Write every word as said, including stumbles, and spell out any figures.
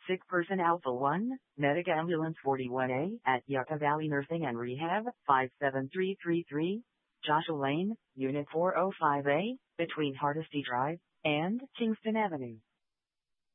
Sick person Alpha one, Medic Ambulance forty-one A at Yucca Valley Nursing and Rehab, five seven three three three, Joshua Lane, Unit four oh five A, between Hardesty Drive and Kingston Avenue.